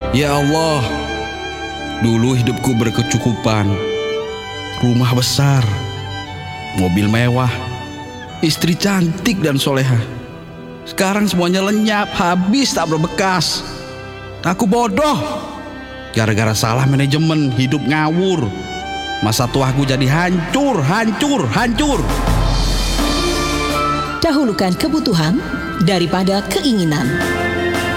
Ya Allah, dulu hidupku berkecukupan, rumah besar, mobil mewah, istri cantik dan soleha. Sekarang semuanya lenyap, habis tak berbekas. Aku bodoh, gara-gara salah manajemen, hidup ngawur. Masa tuaku jadi hancur, hancur, hancur. Dahulukan kebutuhan daripada keinginan.